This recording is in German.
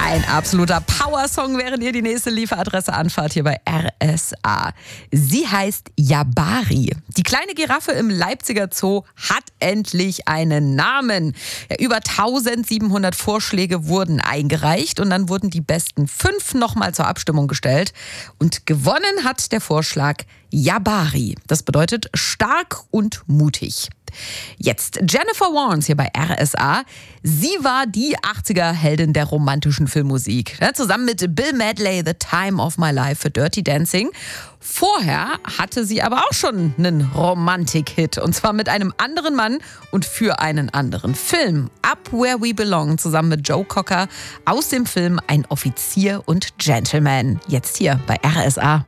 Ein absoluter Powersong, während ihr die nächste Lieferadresse anfahrt hier bei RSA. Sie heißt Jabari. Die kleine Giraffe im Leipziger Zoo hat endlich einen Namen. Ja, über 1700 Vorschläge wurden eingereicht und dann wurden die besten 5 nochmal zur Abstimmung gestellt. Und gewonnen hat der Vorschlag Jabari. Das bedeutet stark und mutig. Jetzt Jennifer Warnes hier bei RSA. Sie war die 80er-Heldin der romantischen Filmmusik. Ja, zusammen mit Bill Medley, The Time of My Life für Dirty Dancing. Vorher hatte sie aber auch schon einen Romantik-Hit. Und zwar mit einem anderen Mann und für einen anderen Film. Up Where We Belong zusammen mit Joe Cocker aus dem Film Ein Offizier und Gentleman. Jetzt hier bei RSA.